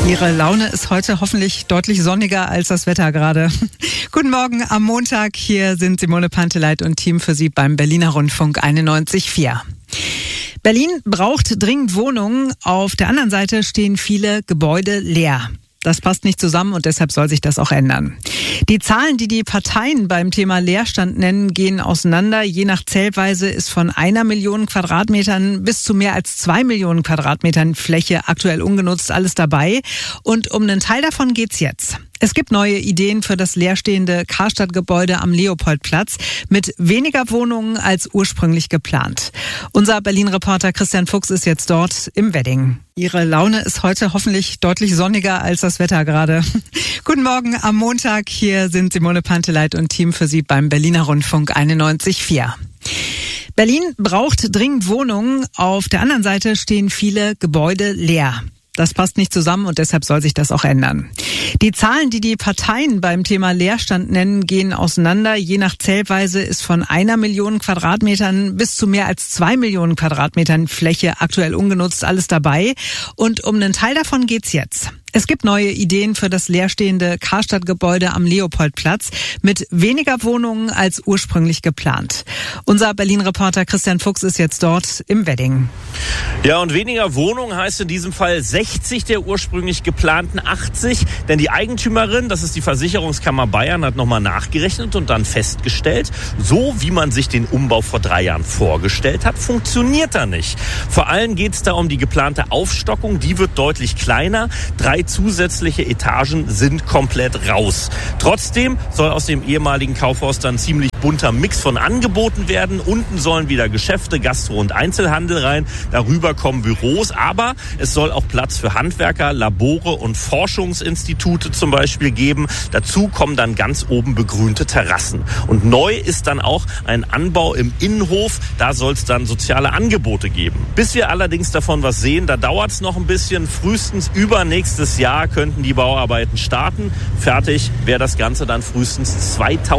Ihre Laune ist heute hoffentlich deutlich sonniger als das Wetter gerade. Guten Morgen am Montag. Hier sind Simone Panteleit und Team für Sie beim Berliner Rundfunk 91,4. Berlin braucht dringend Wohnungen. Auf der anderen Seite stehen viele Gebäude leer. Das passt nicht zusammen und deshalb soll sich das auch ändern. Die Zahlen, die die Parteien beim Thema Leerstand nennen, gehen auseinander. Je nach Zählweise ist von 1 Million Quadratmetern bis zu mehr als 2 Millionen Quadratmetern Fläche aktuell ungenutzt alles dabei. Und um einen Teil davon geht's jetzt. Es gibt neue Ideen für das leerstehende Karstadt-Gebäude am Leopoldplatz mit weniger Wohnungen als ursprünglich geplant. Unser Berlin-Reporter Christian Fuchs ist jetzt dort im Wedding. Ihre Laune ist heute hoffentlich deutlich sonniger als das Wetter gerade. Guten Morgen am Montag. Hier sind Simone Panteleit und Team für Sie beim Berliner Rundfunk 91,4. Berlin braucht dringend Wohnungen. Auf der anderen Seite stehen viele Gebäude leer. Das passt nicht zusammen und deshalb soll sich das auch ändern. Die Zahlen, die die Parteien beim Thema Leerstand nennen, gehen auseinander. Je nach Zählweise ist von 1 Million Quadratmetern bis zu mehr als 2 Millionen Quadratmetern Fläche aktuell ungenutzt alles dabei. Und um einen Teil davon geht's jetzt. Es gibt neue Ideen für das leerstehende Karstadt-Gebäude am Leopoldplatz mit weniger Wohnungen als ursprünglich geplant. Unser Berlin-Reporter Christian Fuchs ist jetzt dort im Wedding. Ja, und weniger Wohnungen heißt in diesem Fall 60 der ursprünglich geplanten 80. Denn die Eigentümerin, das ist die Versicherungskammer Bayern, hat nochmal nachgerechnet und dann festgestellt, so wie man sich den Umbau vor 3 Jahren vorgestellt hat, funktioniert er nicht. Vor allem geht es da um die geplante Aufstockung, die wird deutlich kleiner. 3 zusätzliche Etagen sind komplett raus. Trotzdem soll aus dem ehemaligen Kaufhaus dann ziemlich bunter Mix von Angeboten werden. Unten sollen wieder Geschäfte, Gastro und Einzelhandel rein. Darüber kommen Büros, aber es soll auch Platz für Handwerker, Labore und Forschungsinstitute zum Beispiel geben. Dazu kommen dann ganz oben begrünte Terrassen. Und neu ist dann auch ein Anbau im Innenhof. Da soll es dann soziale Angebote geben. Bis wir allerdings davon was sehen, da dauert es noch ein bisschen. Frühestens übernächstes Jahr könnten die Bauarbeiten starten. Fertig wäre das Ganze dann frühestens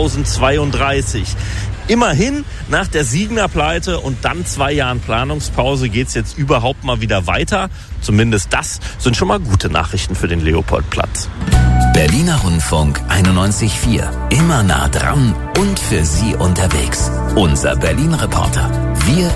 2032. Immerhin, nach der Siegner-Pleite und dann 2 Jahren Planungspause geht's jetzt überhaupt mal wieder weiter. Zumindest das sind schon mal gute Nachrichten für den Leopoldplatz. Berliner Rundfunk 91,4. Immer nah dran und für Sie unterwegs. Unser Berlin-Reporter. Wir